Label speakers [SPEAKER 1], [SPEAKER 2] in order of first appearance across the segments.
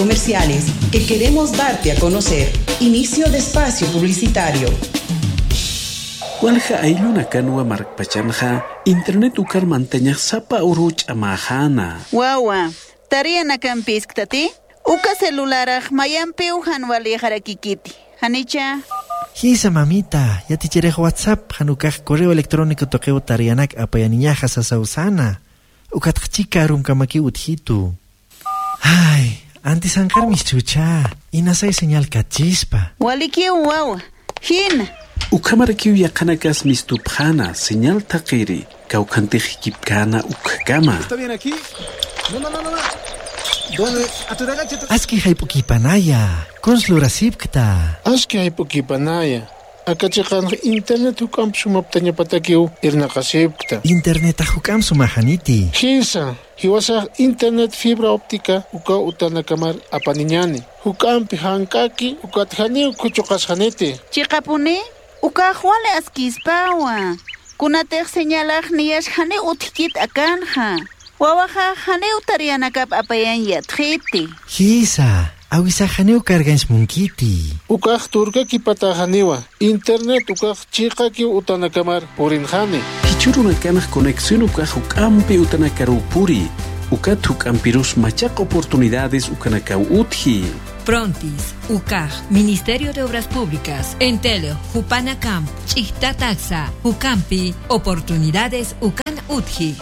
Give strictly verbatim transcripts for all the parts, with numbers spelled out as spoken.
[SPEAKER 1] Comerciales que queremos darte a conocer. Inicio de espacio publicitario.
[SPEAKER 2] Walja ayluna kanwa markpachanja internet ukar manteña sapa uruch amahana.
[SPEAKER 3] Wawa, tarea nakan pisktati? Uka celularaj mayampi ujan wali harakikiti. Hanicha.
[SPEAKER 4] Hisa mamita, ya ticherej WhatsApp hanukaj correo electrónico toqueo tarianak apayaniñaja sasausana. Ukatchika rumkamaki uthitu. Ay, antes ankar mis chucha, inasay señal kachispa.
[SPEAKER 3] Walikiu wawa, hin.
[SPEAKER 2] Ukamarakiu yakanakas mistupjana, señal takiri, kaukantejikipkana ukgama.
[SPEAKER 5] ¿Está bien aquí? No, no, no, no. ¿Dónde? A tu derecha. Tu...
[SPEAKER 4] Aski haypukipanaya, konslurasipkta.
[SPEAKER 6] Aski haypukipanaya. Akachikan internet hukam sumaptanya patakiu irnakasipkta.
[SPEAKER 4] Internet hukam sumahaniti.
[SPEAKER 6] Hisa, hiwasa internet fibra óptica uka utanakamar apaniñani. Hukam pihankaki ukatjani kuchukas hanete.
[SPEAKER 3] Chikapuni, uka huale askispawa. Kunatek señalaj niyash hane utkit akanja. Wawaja hane utarianakap apayan yatriti.
[SPEAKER 4] Hisa, awisa hane ukargans munkiti.
[SPEAKER 6] Ukaj turka kipatahaniwa. Internet ukaj chikaki utanakamar purinjani.
[SPEAKER 2] Hichurunakanak conexión ukaj ukampi utanakarupuri. Ukat ukampirus machak oportunidades ukanakau utji.
[SPEAKER 7] Prontis, U C A J, Ministerio de Obras Públicas, Entelo, Jupanacam, Chichtataxa, Ucampi, Oportunidades Ucan Utji.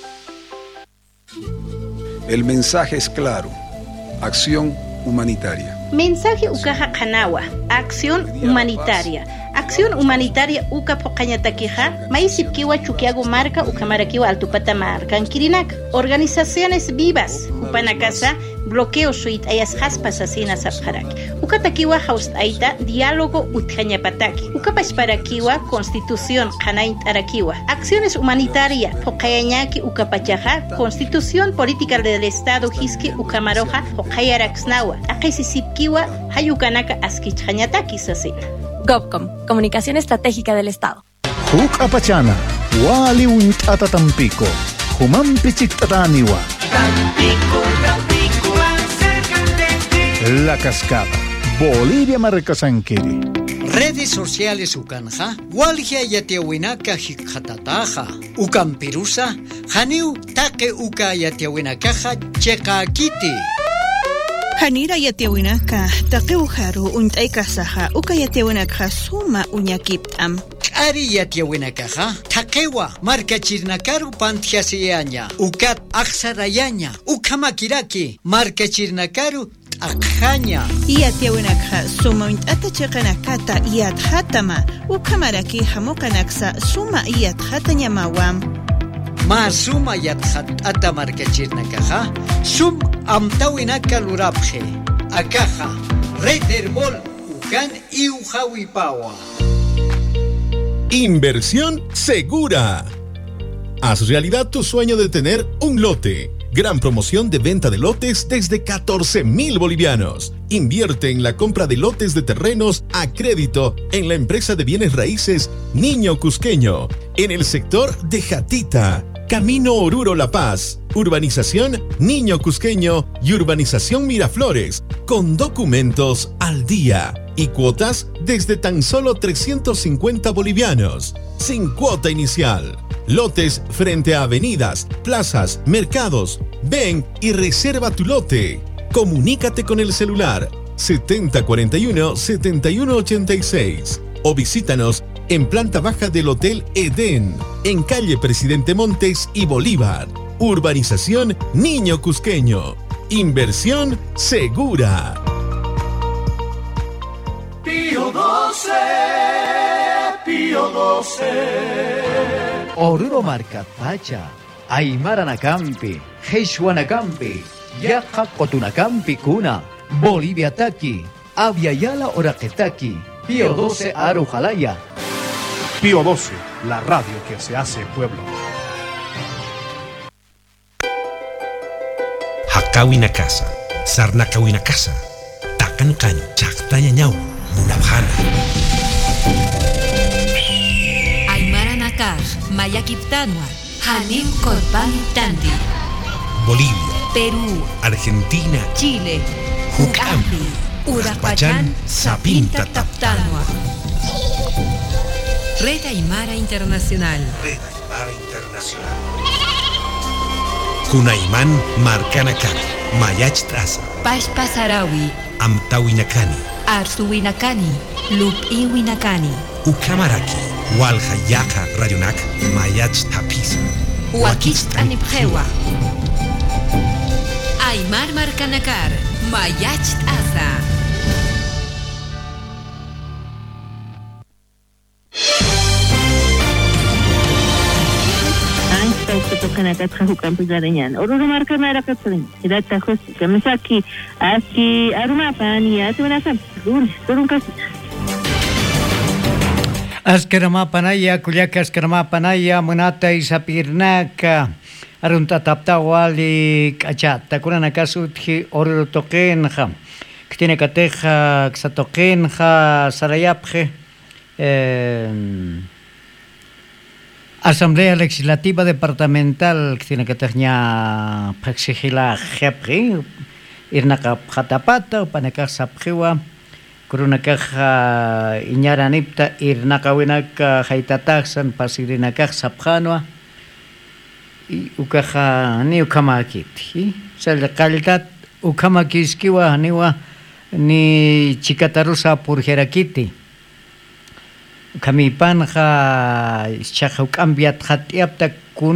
[SPEAKER 5] El mensaje es claro. Acción humanitaria.
[SPEAKER 8] Mensaje Ucaja Kanawa. Acción humanitaria. Acción humanitaria Uca Pocañataquija, Maisipkiwa Chuquiago Marca, Ucamaraquiwa Altupata Marca, Kirinak. Organizaciones vivas, Upanacasa, bloqueo suit ayas haspas asina sapharaki. Ukatakiwa haust aita, diálogo utjañapataki. Ukapasparakiwa, constitución kanaint arakiwa. Acciones humanitarias, Pocayañaki Ukapachaja, constitución política del Estado Hiski Ukamaroja, Pocayaraxnawa. Akisisipkiwa, Hayukanaka askichañataki sasina.
[SPEAKER 9] GovCom, Comunicación Estratégica del Estado.
[SPEAKER 10] Huk apachana, wali untata Tampico, humampi chiktataniwa.
[SPEAKER 11] Tampico, Tampico, más cerca de ti.
[SPEAKER 10] La Cascada, Bolivia Marcasanquiri.
[SPEAKER 12] Redes sociales Ukanja, Walgia Yatiawinaka Hikhatataja, Ukampirusa, Haniu Take Uka Yatiawinakaja, Chekakiti.
[SPEAKER 13] Hanira yatiawinaka, taqeuharu untaikasaha, uka yatiawinaka suma uñakiptam.
[SPEAKER 12] Ari yatiawinakaja, takewa, markachirnakaru pantiasiaña, ukat aksarayaña, ukamakiraki, markachirnakaru akhaña.
[SPEAKER 13] Yatiawinaka suma untata chekanakata yathatama, ukamaraki hamokanaksa suma yathatanya mawam.
[SPEAKER 12] Ma suma yathat atamarkachirnakaja, sum amtawinaka lurapje, akaja, reterbol, ukan y ujawipawa.
[SPEAKER 14] Inversión segura. Haz realidad tu sueño de tener un lote. Gran promoción de venta de lotes desde catorce mil bolivianos. Invierte en la compra de lotes de terrenos a crédito en la empresa de bienes raíces Niño Cusqueño, en el sector de Jatita, Camino Oruro La Paz, Urbanización Niño Cusqueño y Urbanización Miraflores, con documentos al día y cuotas desde tan solo trescientos cincuenta bolivianos, sin cuota inicial. Lotes frente a avenidas, plazas, mercados. Ven y reserva tu lote. Comunícate con el celular setenta cuarenta y uno, setenta y uno ochenta y seis o visítanos en planta baja del Hotel Edén, en calle Presidente Montes y Bolívar. Urbanización Niño Cusqueño. Inversión segura.
[SPEAKER 11] Pío doce, Pío doce.
[SPEAKER 15] Oruro Marcapacha, Aymaranacampi, Heishuanacampi, Yaja Cotunacampi Cuna, Bolivia Taki, Aviala Oraquetaki, Pío doce Arujalaya.
[SPEAKER 16] Pío doce, la radio que se hace pueblo.
[SPEAKER 17] Hakawina casa, Sarnakawina casa, Takankan, Chaktañañau, Munabjana.
[SPEAKER 7] Aymaranakaj, Mayakiptanua, Hanim Korpan Tanti.
[SPEAKER 17] Bolivia,
[SPEAKER 7] Perú,
[SPEAKER 17] Argentina,
[SPEAKER 7] Chile, Hukampi, Urapachan, Sapinta Taptanwa. Red Aymara Internacional.
[SPEAKER 17] Red Aymara Internacional. Kunaiman Marcanacan, Mayach Traza.
[SPEAKER 7] Pashpa Sarawi.
[SPEAKER 17] Amtawinakani.
[SPEAKER 7] Arsuwinakani. Lupiwinakani.
[SPEAKER 17] Ukamaraki. Waljayaka Rayonak, Mayach Tapisa.
[SPEAKER 7] Wakist Anipjewa. Aymar Marcanakar, Mayach Asa.
[SPEAKER 18] Kanaka Hukampi Garanyan. Uru marca mera katrin. Idata hos kamsaki aski aruma pani atuna dur durunkas.
[SPEAKER 12] Askarama panaya kuliaka askarama panaya munata isapirnaka arunta tapta wali kacha takurana kasutji oro tokenja. Ktine kateja ksatokenja sarayapje. Eh Asamblea Legislativa Departamental que tiene que tener praxigila jepri irnaka phatapata panaka sapjiwa kuruna caja iñaranipta irnaka winaka haitataxan pasirinaka sapjanwa y ukaja ni ukamakiti sal calidad ukamakiskiwa niwa ni chikatarusa purjerakiti kami panja chakuk ambiat khatiapta kun